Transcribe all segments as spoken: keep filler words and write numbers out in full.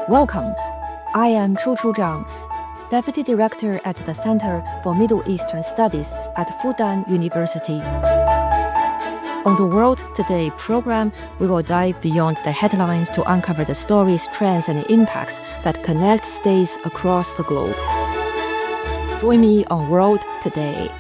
Welcome. I am Chu Chu Zhang, Deputy Director at the Center for Middle Eastern Studies at Fudan University. On the World Today program, we will dive beyond the headlines to uncover the stories, trends, and impacts that connect states across the globe. Join me on World Today.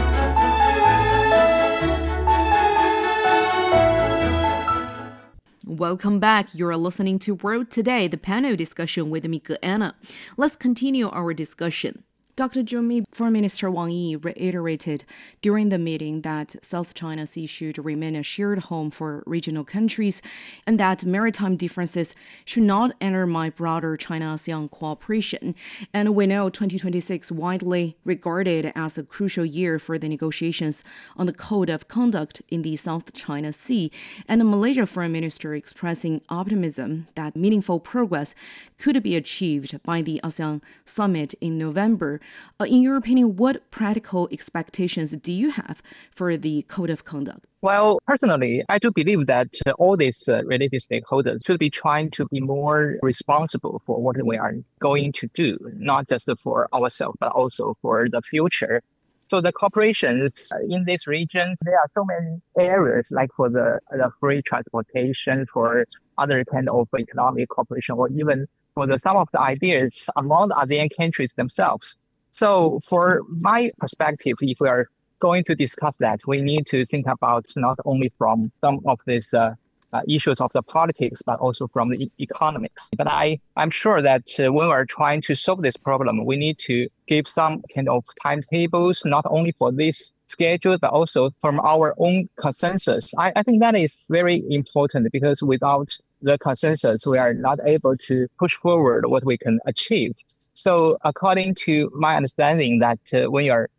Welcome back. You're listening to World Today, the panel discussion with me, Anna. Let's continue our discussion. Doctor Zhou Mi, Foreign Minister Wang Yi reiterated during the meeting that South China Sea should remain a shared home for regional countries and that maritime differences should not undermine broader China-ASEAN cooperation. And we know twenty twenty-six widely regarded as a crucial year for the negotiations on the Code of Conduct in the South China Sea, and the Malaysia Foreign Minister expressing optimism that meaningful progress could be achieved by the ASEAN Summit in November. Uh, in your opinion, what practical expectations do you have for the Code of Conduct? Well, personally, I do believe that uh, all these uh, related stakeholders should be trying to be more responsible for what we are going to do, not just for ourselves, but also for the future. So the corporations in these regions, there are so many areas, like for the, the free transportation, for other kind of economic cooperation, or even for the, some of the ideas among the ASEAN countries themselves. So for my perspective, if we are going to discuss that, we need to think about not only from some of these uh, uh, issues of the politics, but also from the e- economics. But I, I'm sure that uh, when we're trying to solve this problem, we need to give some kind of timetables, not only for this schedule, but also from our own consensus. I, I think that is very important because without the consensus, we are not able to push forward what we can achieve. So according to my understanding that uh, when you're